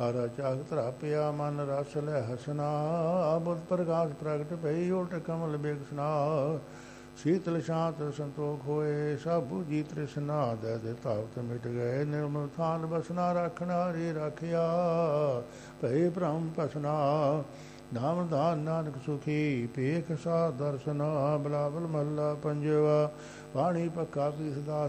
ਹਾਰਾ ਚਾਕ ਧਰਾ ਪਿਆ ਮਨ ਰਸ ਲੈ ਹਸਨਾ ਬੁੱਧ ਪ੍ਰਕਾਸ਼ ਪ੍ਰਗਟ ਭਈ ਉਲਟ ਕਮਲ ਬੇਗਸਨਾ ਸ਼ੀਤਲ ਸ਼ਾਂਤ ਸੰਤੋਖ ਹੋਏ ਸਭ ਬੂਝੀ ਤ੍ਰਿਸ਼ਨਾ ਦੇ ਤਾਵਤ ਮਿਟ ਗਏ ਨਿਰਮਲ ਥਾਨ ਬਸਨਾ ਰੱਖਣਾ ਰੇ ਰੱਖਿਆ ਭਈ ਭ੍ਰਮ ਪਸਨਾ ਨਾਮ ਦਾਨ ਨਾਨਕ ਸੁਖੀ ਭੇਖ ਸਾ ਦਰਸਨਾ ਬਲਾਵਲ ਮਹੱਲਾ ਪੰਜਵਾ ਬਾਣੀ ਪੱਕਾ ਵੀ ਸਦਾ